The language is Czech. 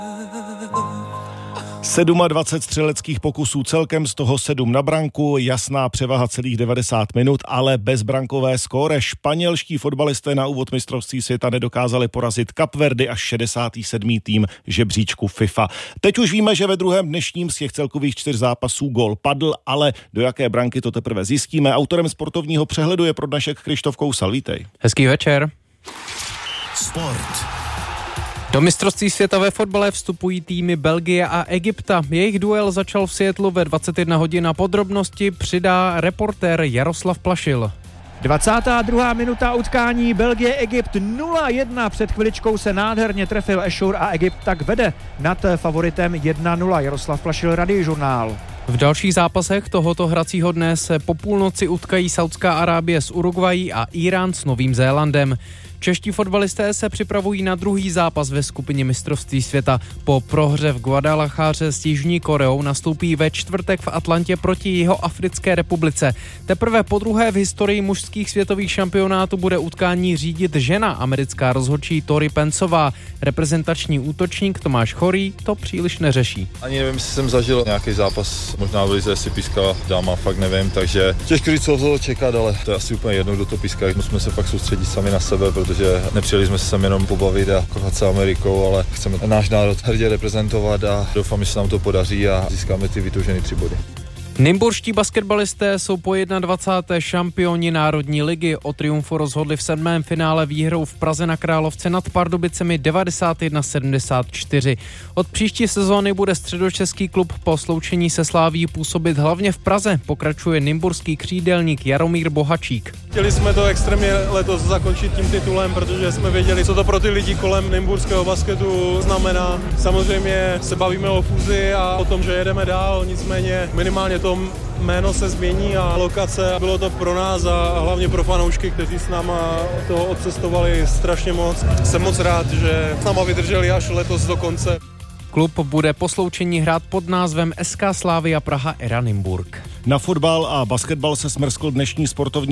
27 střeleckých pokusů celkem, z toho 7 na branku, jasná převaha celých 90 minut, ale bezbrankové skóre. Španělští fotbalisté na úvod mistrovství světa nedokázali porazit Kapverdy až 67. tým žebříčku FIFA. Teď už víme, že ve druhém dnešním z těch celkových 4 zápasů gól padl, ale do jaké branky to teprve zjistíme. Autorem sportovního přehledu je pro dnešek Krištof Kousal. Vítej. Hezký večer. Sport. Do mistrovství světa ve fotbale vstupují týmy Belgie a Egypta. Jejich duel začal v Seattlu ve 21 hodin a podrobnosti přidá reportér Jaroslav Plašil. 22. minuta utkání Belgie-Egypt 0-1. Před chviličkou se nádherně trefil Ešur a Egypt tak vede nad favoritem 1-0. Jaroslav Plašil, Radiožurnál. V dalších zápasech tohoto hracího dne se po půlnoci utkají Saudská Arábie s Uruguayí a Irán s Novým Zélandem. Čeští fotbalisté se připravují na druhý zápas ve skupině mistrovství světa. Po prohře v Guadalajáře s Jižní Koreou nastoupí ve čtvrtek v Atlantě proti Jihoafrické republice. Teprve podruhé v historii mužských světových šampionátů bude utkání řídit žena, americká rozhodčí Tori Pensová. Reprezentační útočník Tomáš Chorý to příliš neřeší. Ani nevím, jestli jsem zažil nějaký zápas, možná v lize si pískala dáma, fakt nevím, takže těžko říct, co toho čekat, ale to je asi úplně jedno, kdo to píská. Musíme se fakt soustředit sami na sebe, protože nepřijeli jsme se sem jenom pobavit a kochat se Amerikou, ale chceme náš národ hrdě reprezentovat a doufám, že se nám to podaří a získáme ty vytoužené 3 body. Nymburští basketbalisté jsou po 21. šampioni Národní ligy. O triumfu rozhodli v 7. finále výhrou v Praze na Královce nad Pardubicemi 91-74. Od příští sezóny bude středočeský klub po sloučení se Sláví působit hlavně v Praze, pokračuje nymburský křídelník Jaromír Bohačík. Chtěli jsme to extrémně letos zakončit tím titulem, protože jsme věděli, co to pro ty lidi kolem nymburského basketu znamená. Samozřejmě se bavíme o fúzi a o tom, že jedeme dál, nicméně minimálně to jméno se změní a lokace. Bylo to pro nás a hlavně pro fanoušky, kteří s náma toho odcestovali strašně moc. Jsem moc rád, že s náma vydrželi až letos do konce. Klub bude po sloučení hrát pod názvem SK Slavia Praha Era Nymburk. Na fotbal a basketbal se smrskl dnešní sportovní